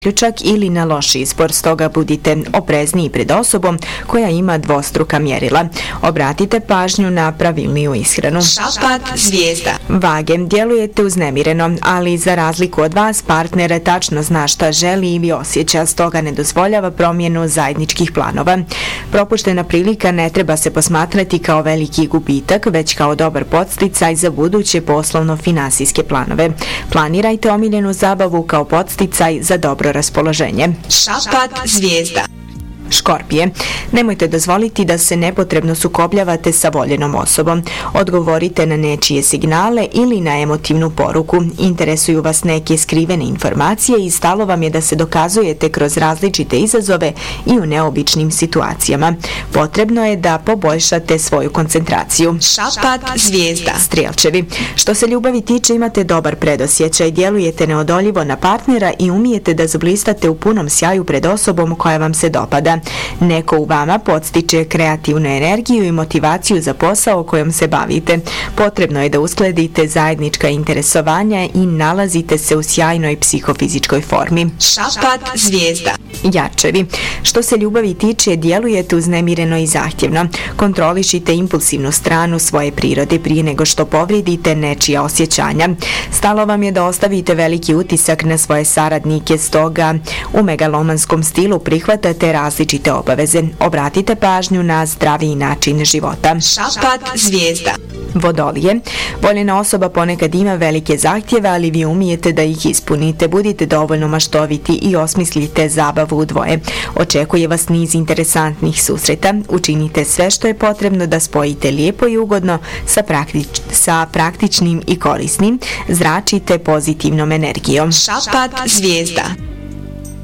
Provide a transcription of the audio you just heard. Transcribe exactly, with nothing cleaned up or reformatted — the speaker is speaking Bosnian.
zaključak ili na loš izbor, stoga budite oprezniji pred osobom koja ima dvostruka mjerila. Obratite pažnju na pravilniju ishranu. Šapat zvijezda. Vage, djelujete uznemireno, ali za razliku od vas partner tačno zna šta želi ili osjeća, stoga ne dozvoljava promjenu zajedničkih planova. Propuštena prilika ne treba se posmatrati kao veliki gubitak, već kao dobar podsticaj za buduće poslovno-finansijske planove. Planirajte omiljenu zabavu kao podsticaj za dobro raspoloženje. Šapat zvijezda. Škorpije, nemojte dozvoliti da se nepotrebno sukobljavate sa voljenom osobom. Odgovorite na nečije signale ili na emotivnu poruku. Interesuju vas neke skrivene informacije i stalo vam je da se dokazujete kroz različite izazove i u neobičnim situacijama. Potrebno je da poboljšate svoju koncentraciju. Šapat zvijezda. Strijelčevi, što se ljubavi tiče, imate dobar predosjećaj, djelujete neodoljivo na partnera i umijete da zablistate u punom sjaju pred osobom koja vam se dopada. Neko u vama podstiče kreativnu energiju i motivaciju za posao kojom se bavite. Potrebno je da uskladite zajednička interesovanja i nalazite se u sjajnoj psihofizičkoj formi. Šapat zvijezda. Jačevi, što se ljubavi tiče, djelujete uznemireno i zahtjevno. Kontrolišite impulsivnu stranu svoje prirode prije nego što povrijedite nečija osjećanja. Stalo vam je da ostavite veliki utisak na svoje saradnike, stoga u megalomanskom stilu prihvatate različite obaveze. Obratite pažnju na zdraviji način života. Šapat zvijezda. Vodolije, voljena osoba ponekad ima velike zahtjeve, ali vi umijete da ih ispunite. Budite dovoljno maštoviti i osmislite zabavu u dvoje. Očekuje vas niz interesantnih susreta. Učinite sve što je potrebno da spojite lijepo i ugodno sa, praktič, sa praktičnim i korisnim. Zračite pozitivnom energijom. Šapat zvijezda.